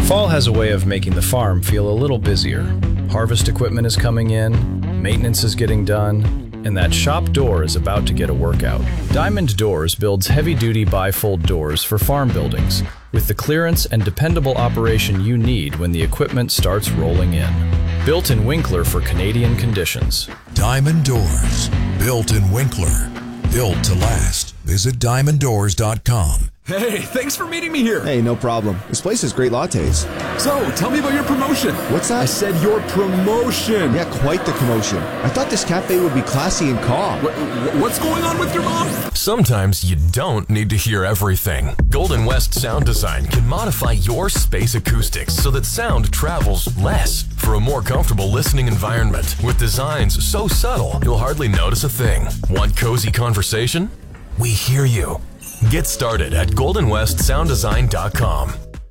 Fall has a way of making the farm feel a little busier. Harvest equipment is coming in, maintenance is getting done, and that shop door is about to get a workout. Diamond Doors builds heavy-duty bifold doors for farm buildings, with the clearance and dependable operation you need when the equipment starts rolling in. Built in Winkler for Canadian conditions. Diamond Doors, built in Winkler, built to last. Visit diamonddoors.com. Hey, thanks for meeting me here. Hey, no problem. This place has great lattes. So, tell me about your promotion. What's that? I said your promotion. Yeah, quite the commotion. I thought this cafe would be classy and calm. What's going on with your mom? Sometimes you don't need to hear everything. Golden West Sound Design can modify your space acoustics so that sound travels less for a more comfortable listening environment. With designs so subtle, you'll hardly notice a thing. Want cozy conversation? We hear you. Get started at goldenwestsounddesign.com.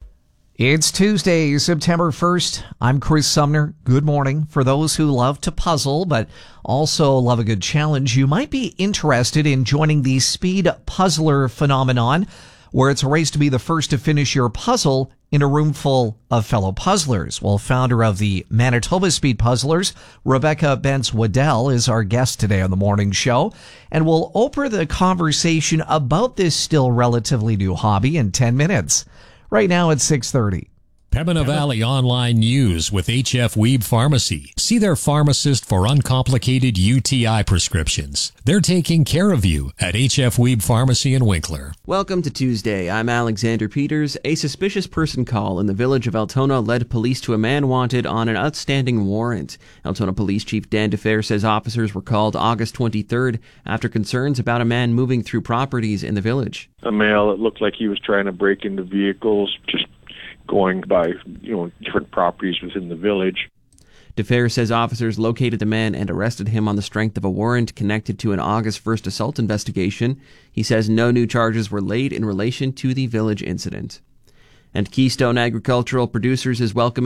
It's Tuesday, September 1st. I'm Chris Sumner. Good morning. For those who love to puzzle but also love a good challenge, you might be interested in joining the Speed Puzzler phenomenon, where it's a race to be the first to finish your puzzle in a room full of fellow puzzlers. Well, founder of the Manitoba Speed Puzzlers, Rebecca Bentz-Waddell, is our guest today on the morning show, and we'll open the conversation about this still relatively new hobby in 10 minutes. Right now at 6:30. Pembina Valley Online News with HF Weeb Pharmacy. See their pharmacist for uncomplicated UTI prescriptions. They're taking care of you at HF Weeb Pharmacy in Winkler. Welcome to Tuesday. I'm Alexander Peters. A suspicious person call in the village of Altona led police to a man wanted on an outstanding warrant. Altona Police Chief Dan DeFer says officers were called August 23rd after concerns about a man moving through properties in the village. A male, it looked like he was trying to break into vehicles, just going by, different properties within the village. DeFer says officers located the man and arrested him on the strength of a warrant connected to an August 1st assault investigation. He says no new charges were laid in relation to the village incident. And Keystone Agricultural Producers is welcoming